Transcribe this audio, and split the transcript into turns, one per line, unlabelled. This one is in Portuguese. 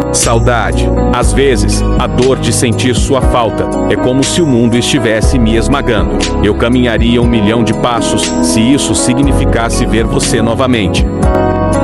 Saudade. Às vezes, a dor de sentir sua falta é como se o mundo estivesse me esmagando. Eu caminharia 1 milhão de passos se isso significasse ver você novamente.